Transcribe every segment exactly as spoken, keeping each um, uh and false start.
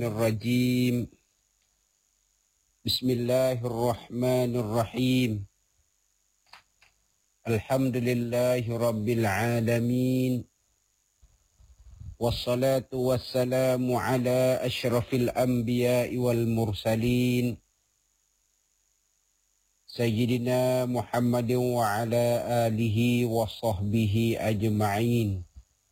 الرجيم بسم الله الرحمن الرحيم الحمد لله رب العالمين والصلاة والسلام على أشرف الأنبياء والمرسلين سيدنا محمد وعلى آله وصحبه أجمعين.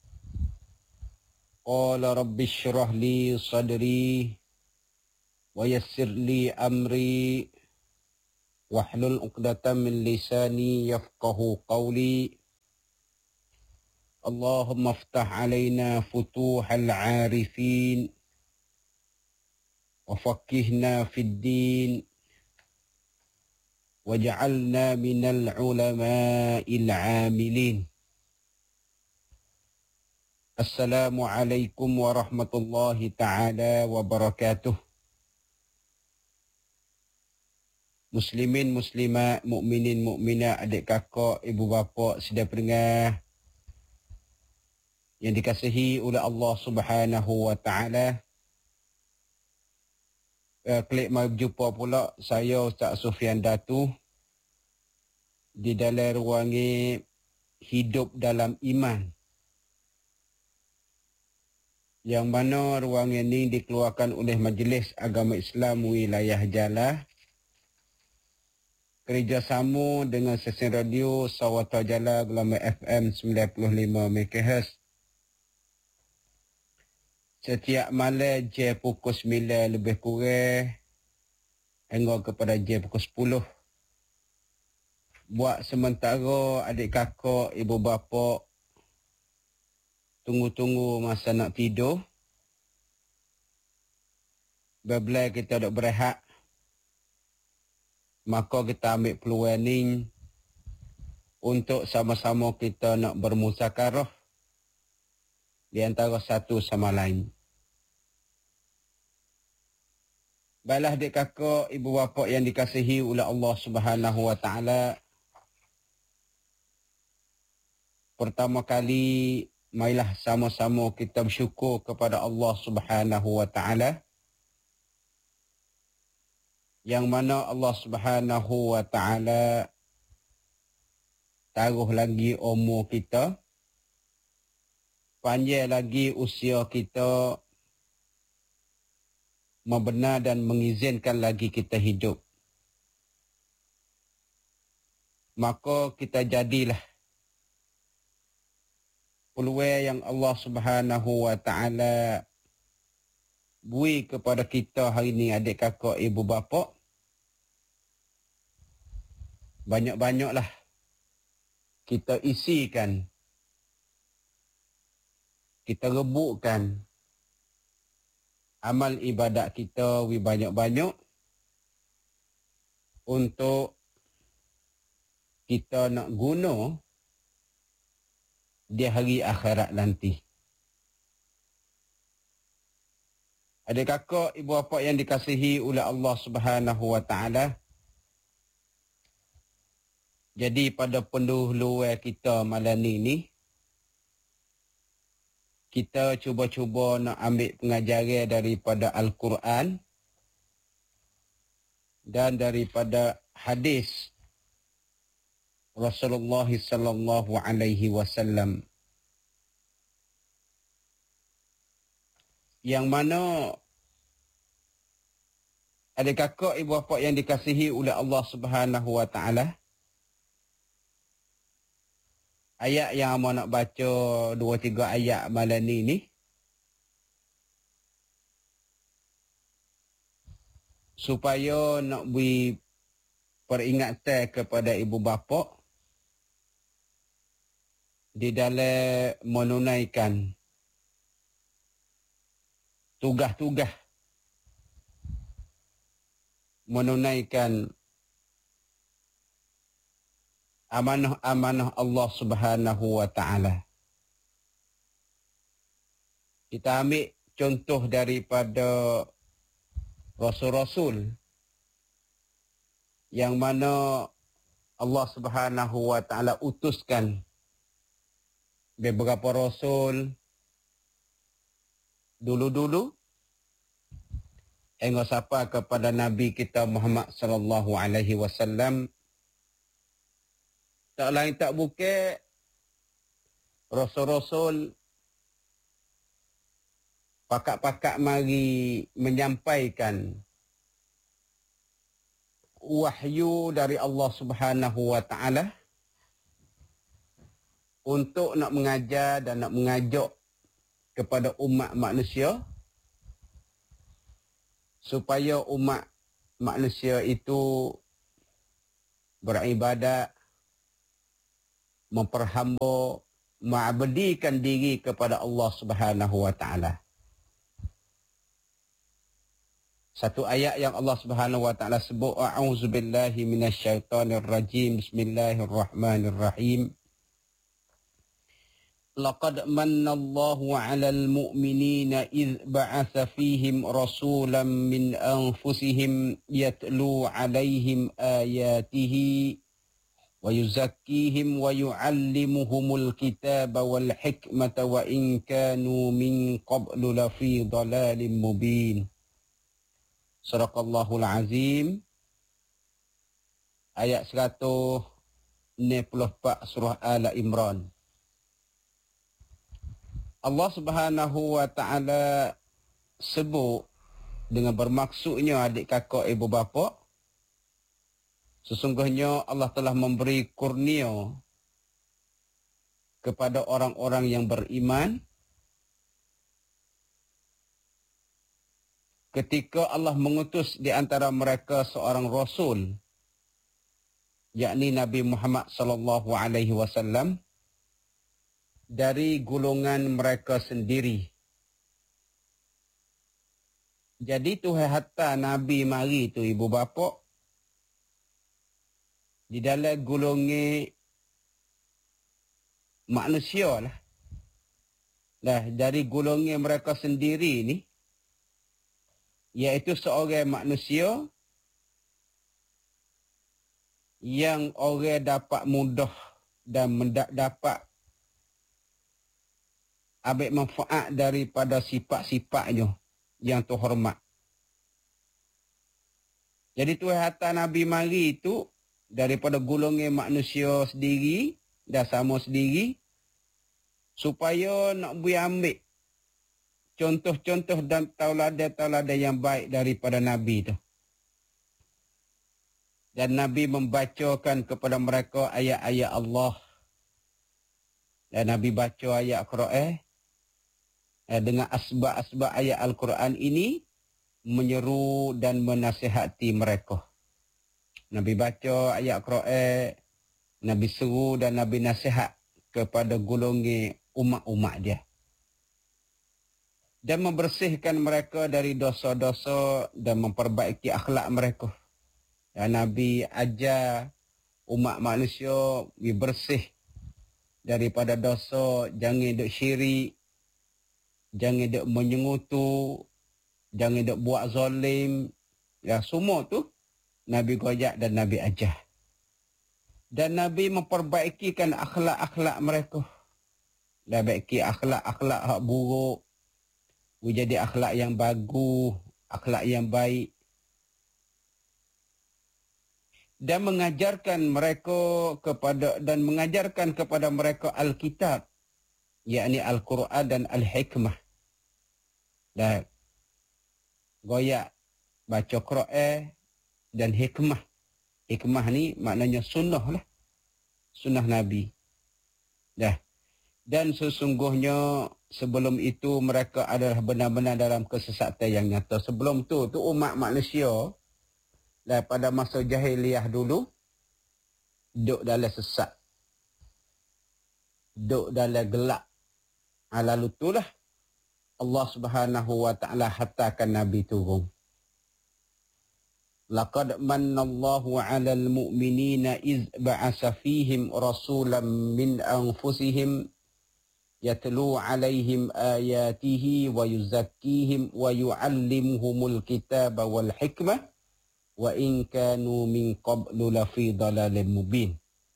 قال رب اشرح لي صدري ويسر لي أمري واحلل عقدة من لساني يفقه قولي. اللهم افتح علينا فتوح العارفين وفقهنا في الدين واجعلنا من العلماء العاملين. Assalamualaikum warahmatullahi ta'ala wabarakatuh. Muslimin, muslimat, mukminin, mukminat, adik kakak, ibu bapa, sedaya pendengar yang dikasihi oleh Allah Subhanahu wa ta'ala. Uh, klik mai berjumpa pula saya Ustaz Sufian Datu di dalam ruangan hidup dalam iman, yang mana ruangan ini dikeluarkan oleh Majlis Agama Islam Wilayah Jalah kerjasama dengan stesen radio Sawata Jalah gelombang F M sembilan puluh lima megahertz setiap malam jam pukul sembilan lebih kurang hingga kepada jam pukul sepuluh. Buat sementara adik kakak, ibu bapa tunggu-tunggu masa nak tidur, bila kita dok berehat, maka kita ambil peluang ni untuk sama-sama kita nak bermusakarah di antara satu sama lain. Baiklah adik kakak, ibu bapa yang dikasihi oleh Allah Subhanahu wa ta'ala, pertama kali marilah sama-sama kita bersyukur kepada Allah Subhanahu wa ta'ala, yang mana Allah Subhanahu wa ta'ala taruh lagi umur kita, panjang lagi usia kita, membenar dan mengizinkan lagi kita hidup. Maka kita jadilah peluang yang Allah Subhanahu wa ta'ala beri kepada kita hari ini, adik kakak, ibu bapa. Banyak-banyaklah kita isikan, kita rebutkan amal ibadat kita wi banyak-banyak untuk kita nak guna di hari akhirat nanti. Adik kakak, ibu bapa yang dikasihi oleh Allah Subhanahu wa ta'ala, jadi pada pendahuluan kita malam ini, kita cuba-cuba nak ambil pengajaran daripada Al-Quran dan daripada hadis Rasulullah sallallahu alaihi wasallam, yang mana adik kakak, ibu bapa yang dikasihi oleh Allah Subhanahu wa ta'ala, ayat yang amat nak baca dua tiga ayat malam ni ni supaya nak beri peringatan kepada ibu bapa di dalam menunaikan tugas-tugas, menunaikan amanah-amanah Allah Subhanahu wa ta'ala. Kita ambil contoh daripada Rasul-Rasul yang mana Allah Subhanahu wa ta'ala utuskan beberapa Rasul dulu-dulu Engau sapa kepada Nabi kita Muhammad sallallahu alaihi wasallam. Tak lain tak bukan rasul-rasul pakak-pakak mari menyampaikan wahyu dari Allah Subhanahu wa taala untuk nak mengajar dan nak mengajak kepada umat manusia supaya umat manusia itu beribadat, memperhamba, mengabdikan diri kepada Allah Subhanahu wa taala. Satu ayat yang Allah Subhanahu wa taala sebut, a'udzubillahi minasyaitonir rajim, bismillahirrahmanirrahim. Laqad mannallahu 'alal mu'minina idh ba'atha fihim rasulan min anfusihim yatlu 'alaihim ayatihi wa yuzakkihim wa yu'allimuhumul kitaba wal hikmata wa in kanu min qablu lafi dhalalin mubin. Sadaqallahul azim. Ayat seratus enam puluh empat surah Al-Imran. Allah Subhanahu wa taala sebut dengan bermaksudnya adik kakak ibu bapa, sesungguhnya Allah telah memberi kurnia kepada orang-orang yang beriman ketika Allah mengutus di antara mereka seorang rasul, yakni Nabi Muhammad sallallahu alaihi wasallam, dari golongan mereka sendiri. Jadi Tuhan hatta Nabi mari tu ibu bapa di dalam golongan manusia lah. Dah dari golongan mereka sendiri ni, iaitu seorang manusia yang orang dapat mudah dan mendapat ambil manfaat daripada sifat-sifatnya yang terhormat. Jadi Tuhan hantar Nabi mari itu daripada golongan manusia sendiri dan sama sendiri supaya nak boleh ambil contoh-contoh dan tauladan-tauladan yang baik daripada Nabi itu. Dan Nabi membacakan kepada mereka ayat-ayat Allah. Dan Nabi baca ayat Quran. Dengan asbab-asbab ayat Al-Quran ini menyeru dan menasihati mereka. Nabi baca ayat Quran, Nabi seru dan Nabi nasihat kepada golongan umat-umat dia. Dan membersihkan mereka dari dosa-dosa dan memperbaiki akhlak mereka. Dan Nabi ajar umat manusia bersih daripada dosa, jangan duk syirik, jangan duk menyengutu, jangan duk buat zalim. Ya, semua tu Nabi goyak dan Nabi ajar. Dan Nabi memperbaikikan akhlak-akhlak mereka. Dan baiki akhlak-akhlak hak buruk menjadi akhlak yang bagus, akhlak yang baik. Dan mengajarkan mereka kepada dan mengajarkan kepada mereka Alkitab, yakni Al-Quran dan Al-Hikmah. Dan goyak baca Quran dan hikmah. Hikmah ni maknanya sunnah lah. Sunnah Nabi. Dah. Dan sesungguhnya sebelum itu mereka adalah benar-benar dalam kesesatan yang nyata. Sebelum tu, tu umat manusia dah pada masa jahiliyah dulu duduk dalam sesat. Duduk dalam gelap. Ha, lalu itulah Allah Subhanahu wa taala hantarkan Nabi turun. Laqad mannallahu 'alal mu'minina iz ba'atsa fihim rasulan min anfusihim yatlu 'alaihim ayatihi wa yuzakkihim wa yu'allimuhumul kitaba wal hikmah wa in kanu min qablu lafi dhalalin mubin.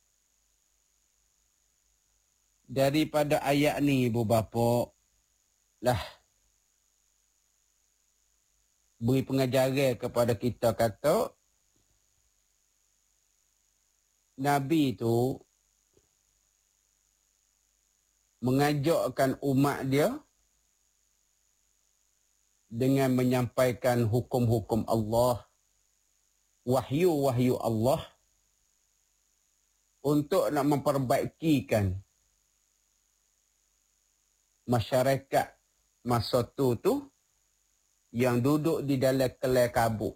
Daripada ayat ni ibu bapa lah beri pengajaran kepada kita kata Nabi itu mengajakkan umat dia dengan menyampaikan hukum-hukum Allah, wahyu-wahyu Allah untuk nak memperbaikikan masyarakat masa tu tu yang duduk di dalam kelai kabut,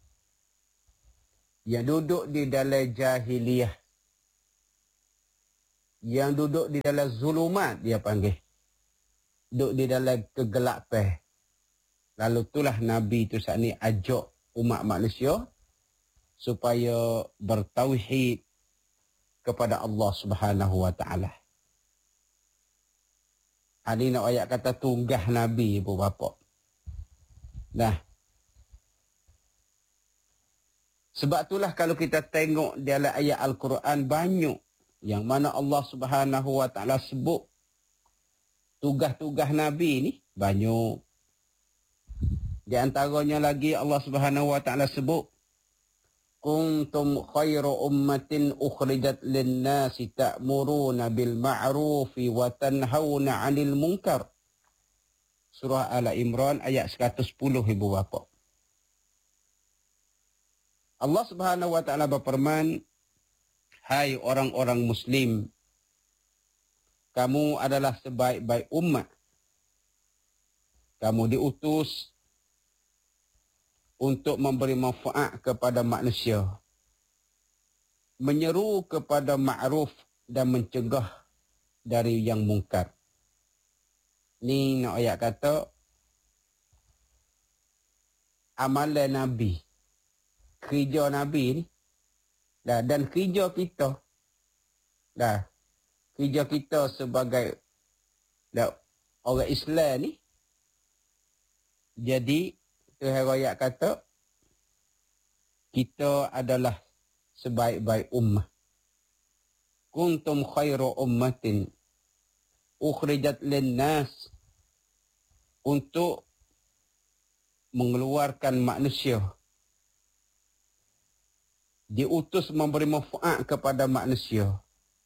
yang duduk di dalam jahiliyah, yang duduk di dalam zulumat, dia panggil, duduk di dalam kegelapan. Lalu itulah Nabi itu saat ni ajak umat manusia supaya bertauhid kepada Allah Subhanahu Wa Taala. Ini nak ayat kata tugas Nabi, ibu bapa. Nah, sebab itulah kalau kita tengok dalam ayat Al-Quran banyak yang mana Allah Subhanahu Wa Taala sebut tugas-tugas Nabi ni banyak. Di antaranya lagi Allah Subhanahu Wa Taala sebut kuntum khairu ummatin ukhrijat lin-nasi ta'muruna bil ma'rufi wa tanhauna 'anil munkar. Surah Al-Imran ayat seratus sepuluh, ibu bapa. Allah Subhanahu Wa Taala berfirman, hai orang-orang muslim, kamu adalah sebaik-baik umat. Kamu diutus untuk memberi manfaat kepada manusia, menyeru kepada ma'ruf dan mencegah dari yang mungkar. Ni nak ayat kata amalan Nabi, kerja Nabi ni, dah, dan kerja kita, dah, kerja kita sebagai dah, orang Islam ni, jadi Tuhan ayat kata kita adalah sebaik-baik ummah. Kuntum khairu ummatin ukhrijat lin-nas, untuk mengeluarkan manusia, diutus memberi manfaat kepada manusia.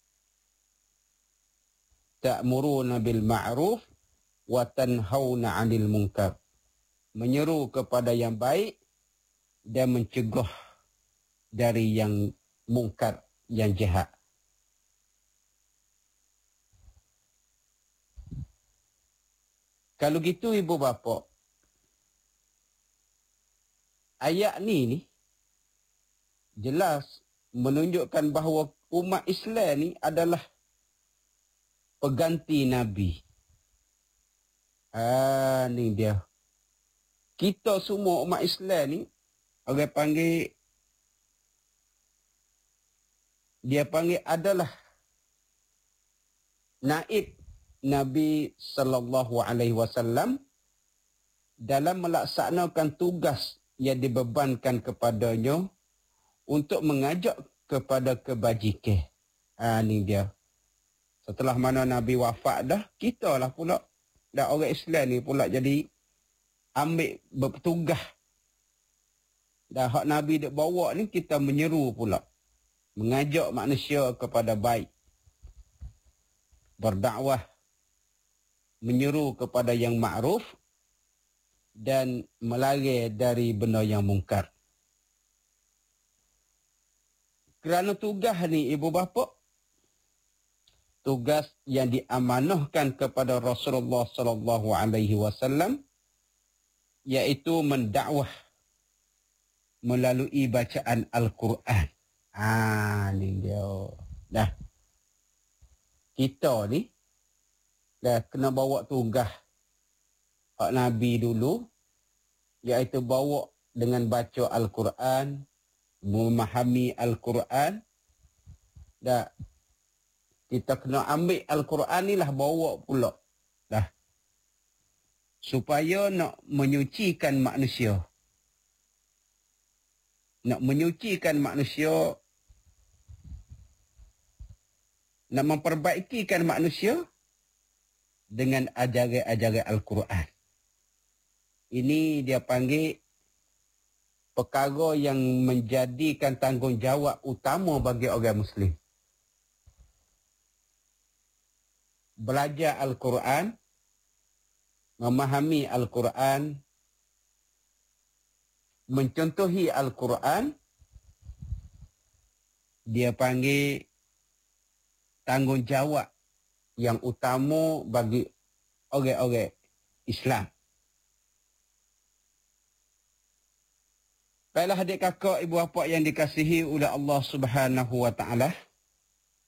Ta'muruna bil ma'ruf wa tanhauna 'anil munkar, menyeru kepada yang baik dan mencegah dari yang mungkar, yang jahat. Kalau gitu ibu bapa, ayat ni ni jelas menunjukkan bahawa umat Islam ni adalah pengganti Nabi. Ah, ni dia. Kita semua umat Islam ni, orang panggil, dia panggil adalah naib Nabi sallallahu alaihi wasallam dalam melaksanakan tugas yang dibebankan kepadanya untuk mengajak kepada kebajikan. Ah, ni dia. Setelah mana Nabi wafat dah, kita lah pula, dah orang Islam ni pula jadi ambil bertugas. Dah hak Nabi duk bawa ni, kita menyeru pula, mengajak manusia kepada baik, berdakwah, menyeru kepada yang ma'ruf dan melarang dari benda yang mungkar. Kerana tugas ni ibu bapa, tugas yang diamanahkan kepada Rasulullah sallallahu alaihi wasallam, iaitu mendakwah melalui bacaan Al-Quran. Ah, ni dia. Dah. Kita ni dah kena bawa tugas hak Nabi dulu, iaitu bawa dengan baca Al-Quran, memahami Al-Quran. Dah. Kita kena ambil Al-Quran ni lah bawa pula. Dah. Supaya nak menyucikan manusia. Nak menyucikan manusia, nak memperbaikikan manusia dengan ajaran-ajaran Al-Quran. Ini dia panggil perkara yang menjadikan tanggungjawab utama bagi orang Muslim. Belajar Al-Quran, memahami Al-Quran, mencontohi Al-Quran, dia panggil tanggungjawab yang utama bagi orang-orang Islam. Baiklah adik kakak, ibu bapa yang dikasihi oleh Allah Subhanahu wa taala.